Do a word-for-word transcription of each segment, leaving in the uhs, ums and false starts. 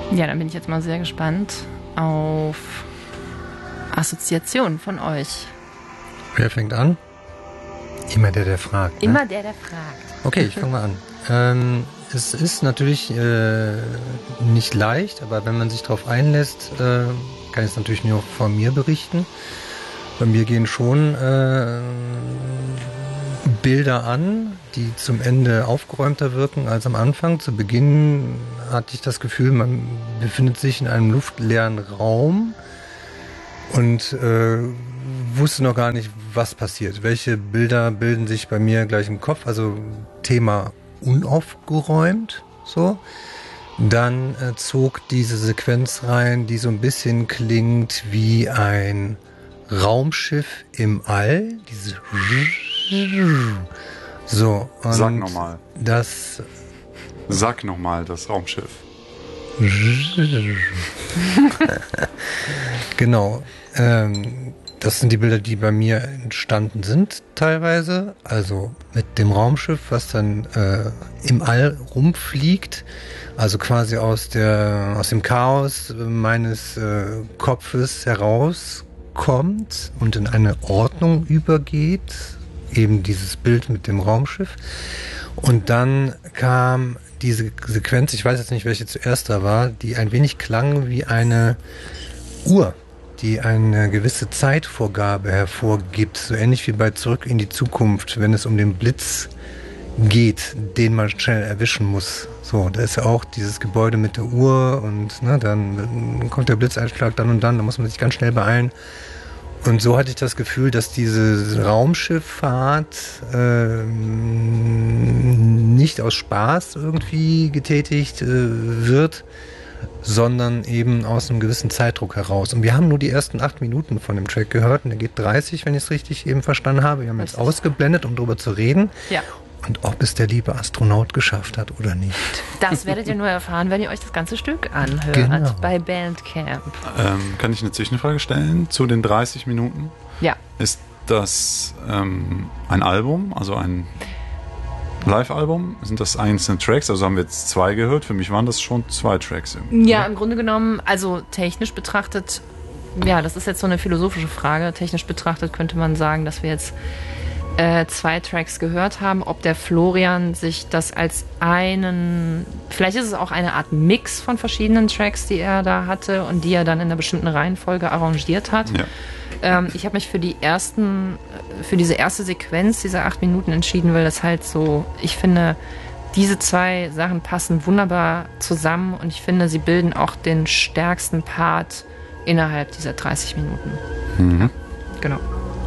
Ja, dann bin ich jetzt mal sehr gespannt auf Assoziationen von euch. Wer fängt an? Immer der, der fragt. Immer ne? der, der fragt. Okay, ich fange mal an. Ähm, es ist natürlich äh, nicht leicht, aber wenn man sich darauf einlässt, äh, kann ich es natürlich nur von mir berichten. Bei mir gehen schon äh, Bilder an, die zum Ende aufgeräumter wirken als am Anfang. Zu Beginn hatte ich das Gefühl, man befindet sich in einem luftleeren Raum und äh, wusste noch gar nicht, was passiert. Welche Bilder bilden sich bei mir gleich im Kopf? Also Thema unaufgeräumt, so. Dann äh, zog diese Sequenz rein, die so ein bisschen klingt wie ein Raumschiff im All. Dieses so. Und Sag nochmal. Das. Sag nochmal das Raumschiff. Genau. Ähm, das sind die Bilder, die bei mir entstanden sind, teilweise. Also mit dem Raumschiff, was dann äh, im All rumfliegt. Also quasi aus der aus dem Chaos meines äh, Kopfes herauskommt und in eine Ordnung übergeht. Eben dieses Bild mit dem Raumschiff. Und dann kam diese Sequenz, ich weiß jetzt nicht, welche zuerst da war, die ein wenig klang wie eine Uhr, die eine gewisse Zeitvorgabe hervorgibt, so ähnlich wie bei Zurück in die Zukunft, wenn es um den Blitz geht, den man schnell erwischen muss. So, da ist ja auch dieses Gebäude mit der Uhr und ne, dann kommt der Blitzeinschlag dann und dann, da muss man sich ganz schnell beeilen. Und so hatte ich das Gefühl, dass diese Raumschifffahrt äh, nicht aus Spaß irgendwie getätigt äh, wird, sondern eben aus einem gewissen Zeitdruck heraus. Und wir haben nur die ersten acht Minuten von dem Track gehört und der geht dreißig, wenn ich es richtig eben verstanden habe. Wir haben jetzt ausgeblendet, um darüber zu reden. Ja. Und ob es der liebe Astronaut geschafft hat oder nicht. Das werdet ihr nur erfahren, wenn ihr euch das ganze Stück anhört Genau. bei Bandcamp. Ähm, kann ich eine Zwischenfrage stellen zu den dreißig Minuten? Ja. Ist das ähm, ein Album, also ein Live-Album? Sind das einzelne Tracks? Also haben wir jetzt zwei gehört. Für mich waren das schon zwei Tracks. Irgendwie, Ja, oder? im Grunde genommen, also technisch betrachtet, ja, das ist jetzt so eine philosophische Frage. Technisch betrachtet könnte man sagen, dass wir jetzt äh, zwei Tracks gehört haben. Ob der Florian sich das als einen, vielleicht ist es auch eine Art Mix von verschiedenen Tracks, die er da hatte und die er dann in einer bestimmten Reihenfolge arrangiert hat. Ja. Ähm, ich habe mich für die ersten, für diese erste Sequenz dieser acht Minuten entschieden, weil das halt so, ich finde, diese zwei Sachen passen wunderbar zusammen und ich finde, sie bilden auch den stärksten Part innerhalb dieser dreißig Minuten. Mhm. Ja, genau.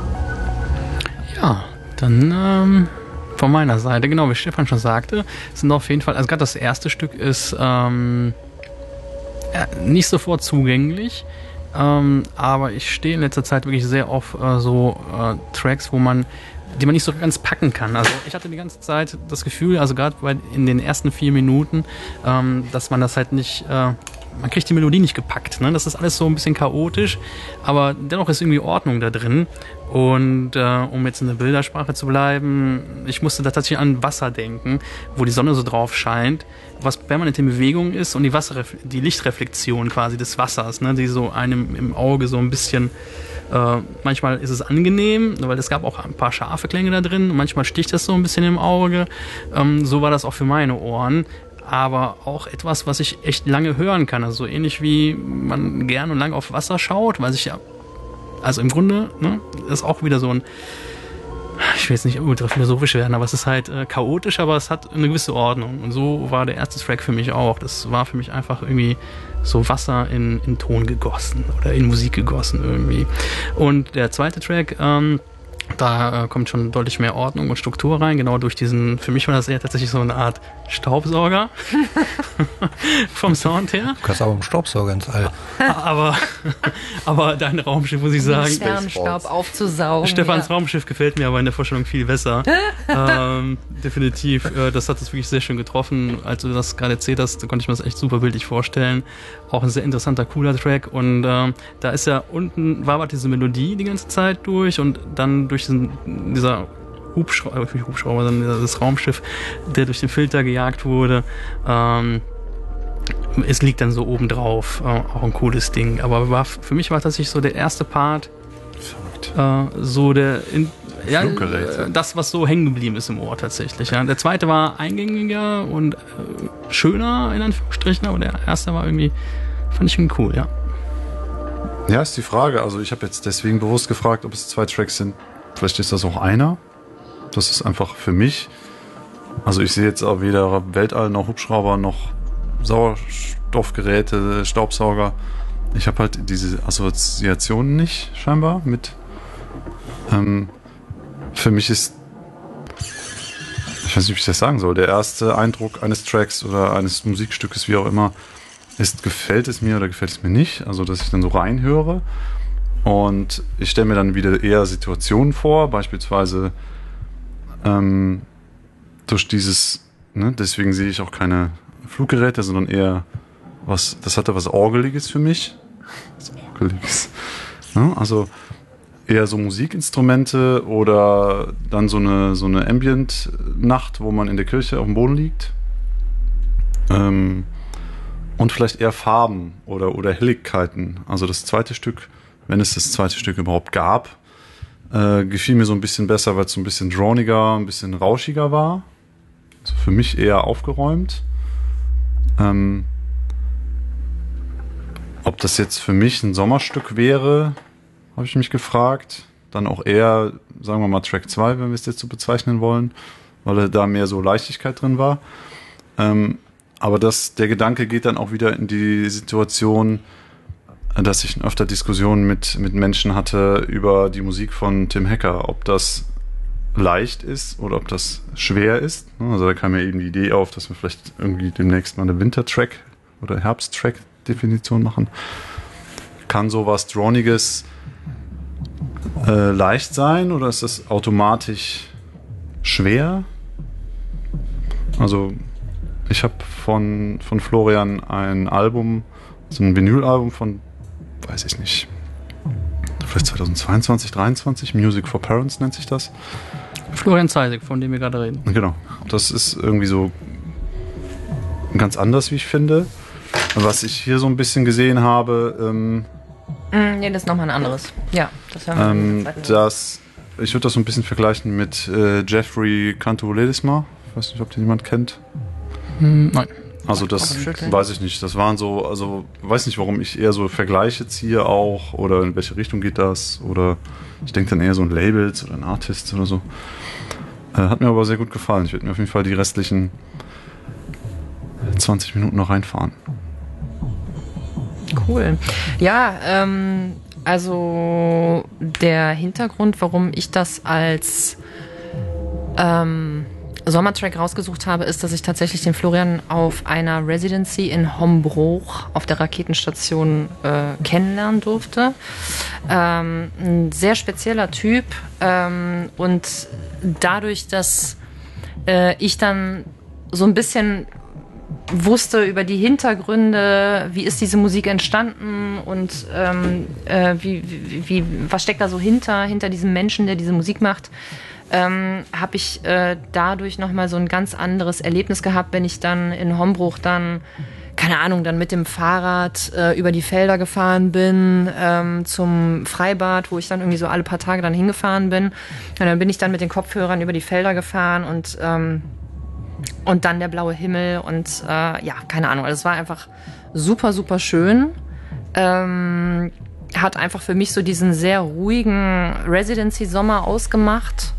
Ja, dann ähm, von meiner Seite, genau wie Stefan schon sagte, sind auf jeden Fall, also gerade das erste Stück ist ähm, ja, nicht sofort zugänglich, ähm, aber ich stehe in letzter Zeit wirklich sehr auf äh, so äh, Tracks, wo man die man nicht so ganz packen kann. Also ich hatte die ganze Zeit das Gefühl, also gerade in den ersten vier Minuten, ähm, dass man das halt nicht, äh, man kriegt die Melodie nicht gepackt. Ne? Das ist alles so ein bisschen chaotisch, aber dennoch ist irgendwie Ordnung da drin. Und äh, um jetzt in der Bildersprache zu bleiben, ich musste da tatsächlich an Wasser denken, wo die Sonne so drauf scheint, was permanent in Bewegung ist und die Wasserref- die Lichtreflexion quasi des Wassers, ne? Die so einem im Auge so ein bisschen, äh, manchmal ist es angenehm, weil es gab auch ein paar scharfe Klänge da drin, manchmal sticht das so ein bisschen im Auge, ähm, so war das auch für meine Ohren. Aber auch etwas, was ich echt lange hören kann. Also so ähnlich wie man gern und lang auf Wasser schaut, weil sich ja, also im Grunde, ne, ist auch wieder so ein, ich will jetzt nicht ultra philosophisch werden, aber es ist halt äh, chaotisch, aber es hat eine gewisse Ordnung. Und so war der erste Track für mich auch. Das war für mich einfach irgendwie so Wasser in, in Ton gegossen oder in Musik gegossen irgendwie. Und der zweite Track, ähm, da äh, kommt schon deutlich mehr Ordnung und Struktur rein, genau durch diesen, für mich war das eher tatsächlich so eine Art Staubsauger vom Sound her. Du kannst auch im Staubsauger ins All. Aber, aber dein Raumschiff, muss ich sagen, Sternenstaub aufzusaugen. Stefans ja. Raumschiff gefällt mir aber in der Vorstellung viel besser. ähm, definitiv, äh, das hat es wirklich sehr schön getroffen. Als du das gerade erzählt hast, da konnte ich mir das echt super bildlich vorstellen. Auch ein sehr interessanter, cooler Track. Und ähm, da ist ja unten, wabert diese Melodie die ganze Zeit durch und dann durch diesen, dieser Hubschrauber, nicht Hubschrauber, sondern das Raumschiff, der durch den Filter gejagt wurde, ähm, es liegt dann so obendrauf, äh, auch ein cooles Ding. Aber war, für mich war tatsächlich so der erste Part äh, so der in, ja, äh, das, was so hängen geblieben ist im Ohr tatsächlich. Ja. Der zweite war eingängiger und äh, schöner in Anführungsstrichen, aber der erste war irgendwie, fand ich irgendwie cool, ja. Ja, ist die Frage. Also ich habe jetzt deswegen bewusst gefragt, ob es zwei Tracks sind. Vielleicht ist das auch einer. Das ist einfach für mich. Also ich sehe jetzt auch weder Weltall noch Hubschrauber noch Sauerstoffgeräte, Staubsauger. Ich habe halt diese Assoziationen nicht scheinbar mit. Ähm, für mich ist, ich weiß nicht, wie ich das sagen soll, der erste Eindruck eines Tracks oder eines Musikstückes, wie auch immer, ist, gefällt es mir oder gefällt es mir nicht. Also dass ich dann so reinhöre und ich stelle mir dann wieder eher Situationen vor, beispielsweise ähm, durch dieses, ne, deswegen sehe ich auch keine Fluggeräte, sondern eher was, das hatte was Orgeliges für mich. Was Orgeliges. Ne? Also eher so Musikinstrumente oder dann so eine, so eine Ambient-Nacht, wo man in der Kirche auf dem Boden liegt. Ähm, und vielleicht eher Farben oder, oder Helligkeiten. Also das zweite Stück, wenn es das zweite Stück überhaupt gab, äh, gefiel mir so ein bisschen besser, weil es so ein bisschen droniger, ein bisschen rauschiger war. Also für mich eher aufgeräumt. Ähm, ob das jetzt für mich ein Sommerstück wäre, habe ich mich gefragt. Dann auch eher, sagen wir mal, Track zwei, wenn wir es jetzt so bezeichnen wollen, weil da mehr so Leichtigkeit drin war. Ähm, aber das, der Gedanke geht dann auch wieder in die Situation, dass ich öfter Diskussionen mit, mit Menschen hatte über die Musik von Tim Hecker, ob das leicht ist oder ob das schwer ist. Also da kam mir eben die Idee auf, dass wir vielleicht irgendwie demnächst mal eine Wintertrack oder Herbsttrack-Definition machen. Kann sowas Droniges äh, leicht sein oder ist das automatisch schwer? Also ich habe von, von Florian ein Album, so ein Vinylalbum von, weiß ich nicht, vielleicht zweitausendzweiundzwanzig, dreiundzwanzig, Music for Parents nennt sich das. Florian Zeisig, von dem wir gerade reden. Genau. Das ist irgendwie so ganz anders, wie ich finde. Was ich hier so ein bisschen gesehen habe, ähm, Mm, nee, das ist nochmal ein anderes. Ja, das haben wir ähm, das, ich würde das so ein bisschen vergleichen mit äh, Jeffrey Cantu Ledesma. Ich weiß nicht, ob den jemand kennt. Hm, nein. Also das weiß ich nicht. Das waren so, also weiß nicht, warum ich eher so Vergleiche ziehe auch oder in welche Richtung geht das oder ich denke dann eher so an Labels oder an Artists oder so. Äh, hat mir aber sehr gut gefallen. Ich werde mir auf jeden Fall die restlichen zwanzig Minuten noch reinfahren. Cool. Ja, ähm, also der Hintergrund, warum ich das als ähm, Sommertrack rausgesucht habe, ist, dass ich tatsächlich den Florian auf einer Residency in Hombruch auf der Raketenstation äh, kennenlernen durfte. Ähm, ein sehr spezieller Typ ähm, und dadurch, dass äh, ich dann so ein bisschen wusste über die Hintergründe, wie ist diese Musik entstanden und ähm, äh, wie, wie, wie, was steckt da so hinter, hinter diesem Menschen, der diese Musik macht, ähm, habe ich äh, dadurch nochmal so ein ganz anderes Erlebnis gehabt, wenn ich dann in Hombruch dann, keine Ahnung, dann mit dem Fahrrad äh, über die Felder gefahren bin, ähm, zum Freibad, wo ich dann irgendwie so alle paar Tage dann hingefahren bin. Und dann bin ich dann mit den Kopfhörern über die Felder gefahren und ähm, Und dann der blaue Himmel und äh, ja, keine Ahnung. Also es war einfach super, super schön. Ähm, hat einfach für mich so diesen sehr ruhigen Residency-Sommer ausgemacht.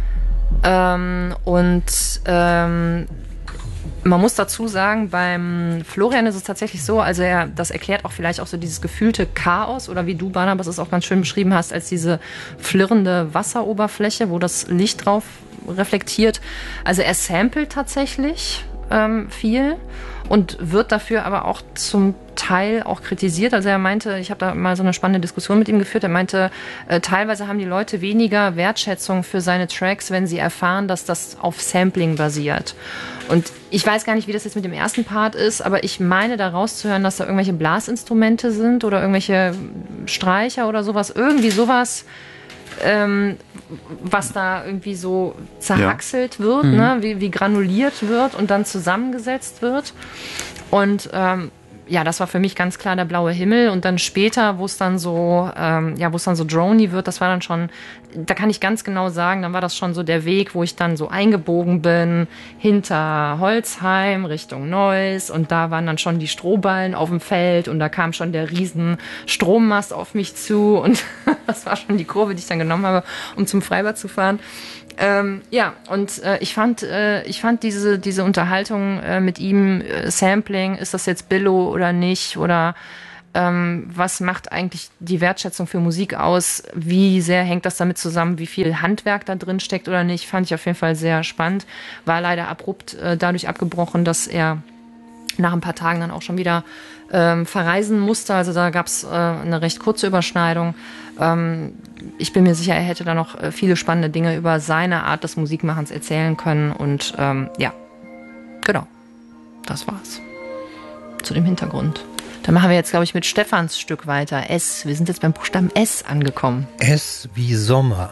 Ähm, und ähm, man muss dazu sagen, beim Florian ist es tatsächlich so, also er, das erklärt auch vielleicht auch so dieses gefühlte Chaos oder wie du, Barnabas, es auch ganz schön beschrieben hast, als diese flirrende Wasseroberfläche, wo das Licht drauf reflektiert. Also er samplet tatsächlich ähm, viel und wird dafür aber auch zum Teil auch kritisiert. Also er meinte, ich habe da mal so eine spannende Diskussion mit ihm geführt, er meinte, äh, teilweise haben die Leute weniger Wertschätzung für seine Tracks, wenn sie erfahren, dass das auf Sampling basiert. Und ich weiß gar nicht, wie das jetzt mit dem ersten Part ist, aber ich meine da rauszuhören, dass da irgendwelche Blasinstrumente sind oder irgendwelche Streicher oder sowas, irgendwie sowas, ähm, was da irgendwie so zerhackselt ja. wird, mhm. ne? wie, wie granuliert wird und dann zusammengesetzt wird. Und ähm, ja, das war für mich ganz klar der blaue Himmel. Und dann später, wo es dann so, ähm, ja, wo es dann so drony wird, das war dann schon, da kann ich ganz genau sagen, dann war das schon so der Weg, wo ich dann so eingebogen bin, hinter Holzheim Richtung Neuss. Und da waren dann schon die Strohballen auf dem Feld und da kam schon der riesen Strommast auf mich zu. Und das war schon die Kurve, die ich dann genommen habe, um zum Freibad zu fahren. Ähm, ja, und äh, ich fand, äh, ich fand diese diese Unterhaltung äh, mit ihm, äh, Sampling, ist das jetzt Billo oder nicht? Oder ähm, was macht eigentlich die Wertschätzung für Musik aus? Wie sehr hängt das damit zusammen? Wie viel Handwerk da drin steckt oder nicht? Fand ich auf jeden Fall sehr spannend. War leider abrupt äh, dadurch abgebrochen, dass er nach ein paar Tagen dann auch schon wieder ähm, verreisen musste. Also da gab es äh, eine recht kurze Überschneidung. Ähm, ich bin mir sicher, er hätte da noch äh, viele spannende Dinge über seine Art des Musikmachens erzählen können. Und ähm, ja, genau, das war's zu dem Hintergrund. Dann machen wir jetzt, glaube ich, mit Stefans Stück weiter. S. Wir sind jetzt beim Buchstaben S angekommen. S wie Sommer.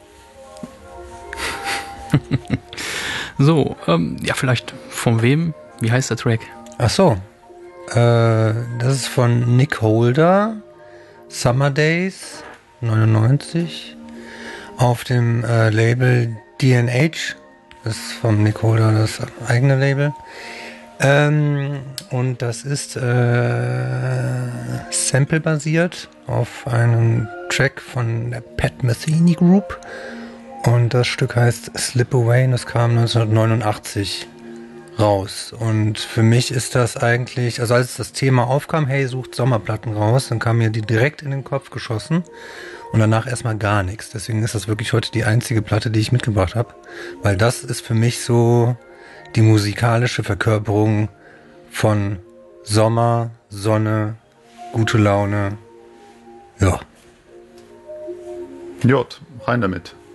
So, ähm, ja, vielleicht von wem? Wie heißt der Track? Ach so, äh, das ist von Nick Holder, Summer Days, neunundneunzig, auf dem äh, Label D N H, das ist von Nick Holder das eigene Label. Ähm, und das ist äh, sample-basiert auf einem Track von der Pat Metheny Group und das Stück heißt Slip Away und das kam neunzehnhundertneunundachtzig raus. Und für mich ist das eigentlich, also als das Thema aufkam, hey, sucht Sommerplatten raus, dann kam mir die direkt in den Kopf geschossen und danach erstmal gar nichts. Deswegen ist das wirklich heute die einzige Platte, die ich mitgebracht habe, weil das ist für mich so die musikalische Verkörperung von Sommer, Sonne, gute Laune. Ja. J, rein damit.